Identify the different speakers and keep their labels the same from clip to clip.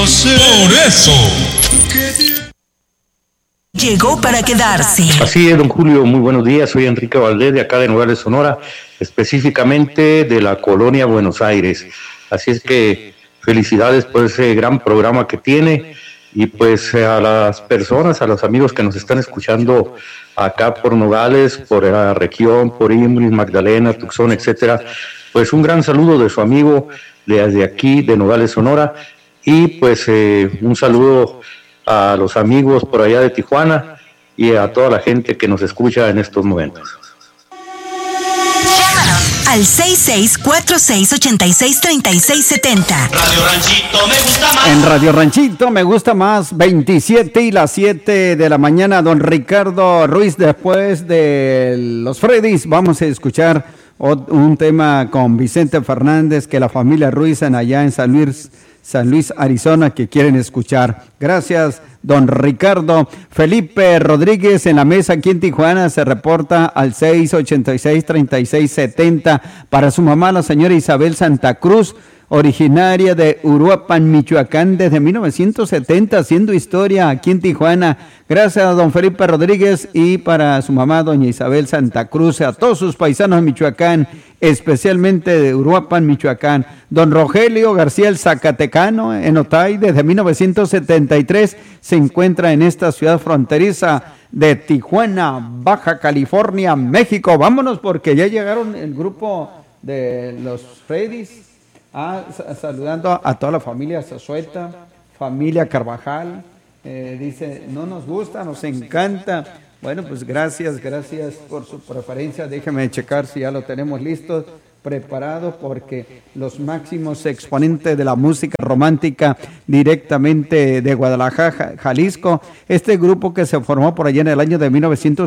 Speaker 1: por eso.
Speaker 2: Llegó para quedarse.
Speaker 3: Así es, don Julio, muy buenos días. Soy Enrique Valdés, de acá de Nogales, Sonora, específicamente de la colonia Buenos Aires. Así es que felicidades por ese gran programa que tiene, y pues a las personas, a los amigos que nos están escuchando acá por Nogales, por la región, por Imbris, Magdalena, Tucson, etcétera, pues un gran saludo de su amigo desde aquí de Nogales, Sonora, y pues un saludo a los amigos por allá de Tijuana y a toda la gente que nos escucha en estos momentos.
Speaker 2: Llámanos al 6646863670.
Speaker 4: Radio Ranchito me gusta más.
Speaker 5: En Radio Ranchito me gusta más, 27 y las 7 de la mañana, don Ricardo Ruiz. Después de los Freddys vamos a escuchar un tema con Vicente Fernández, que la familia Ruiz allá en San Luis, Arizona, que quieren escuchar. Gracias, don Ricardo. Felipe Rodríguez en la mesa aquí en Tijuana se reporta al 686-3670 para su mamá, la señora Isabel Santa Cruz, originaria de Uruapan, Michoacán, desde 1970, haciendo historia aquí en Tijuana. Gracias a don Felipe Rodríguez, y para su mamá, doña Isabel Santa Cruz, a todos sus paisanos de Michoacán, especialmente de Uruapan, Michoacán. Don Rogelio García, el Zacatecano, en Otay, desde 1973, se encuentra en esta ciudad fronteriza de Tijuana, Baja California, México. Vámonos, porque ya llegaron el grupo de los Freddys. Saludando a toda la familia Zazueta, familia Carvajal. Dice, no nos gusta, nos encanta. Bueno, pues gracias por su preferencia. Déjeme checar si ya lo tenemos listo, preparado, porque los máximos exponentes de la música romántica directamente de Guadalajara, Jalisco, este grupo que se formó por allá en el año de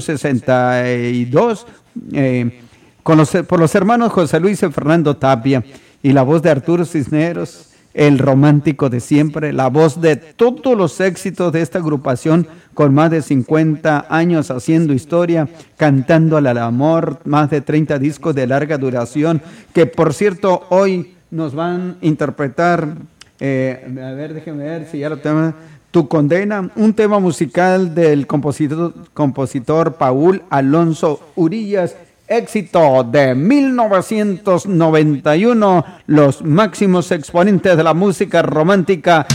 Speaker 5: 1962, por los hermanos José Luis y Fernando Tapia, y la voz de Arturo Cisneros, el romántico de siempre, la voz de todos los éxitos de esta agrupación, con más de 50 años haciendo historia, cantándole al amor, más de 30 discos de larga duración, que por cierto hoy nos van a interpretar, a ver, déjenme ver si ya lo tengo, Tu Condena, un tema musical del compositor Paul Alonso Urillas, éxito de 1991, los máximos exponentes de la música romántica